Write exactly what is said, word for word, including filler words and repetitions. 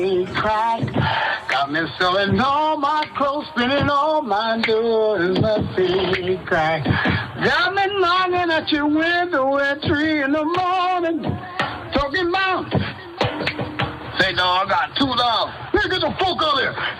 Crack. Got me selling all my clothes, spinning all my doors, must be crack. Got me knocking at your window at three in the morning, talking about. Say, dog, I got two dollars. Nigga, get the fuck out of here.